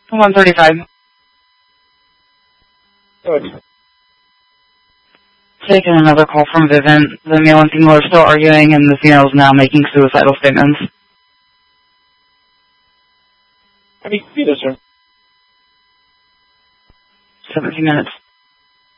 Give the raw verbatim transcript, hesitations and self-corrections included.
one thirty-five. Good. Taking another call from Vivint. The male and female are still arguing, and the female is now making suicidal statements. How do you see this, sir? seventeen minutes.